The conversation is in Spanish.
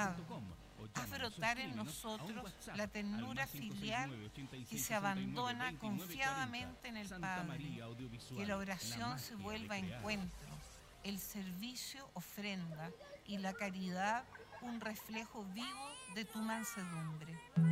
piedad. Haz brotar en nosotros la ternura filial que se abandona confiadamente en el Padre. Que la oración se vuelva encuentro, el servicio ofrenda y la caridad un reflejo vivo de tu mansedumbre.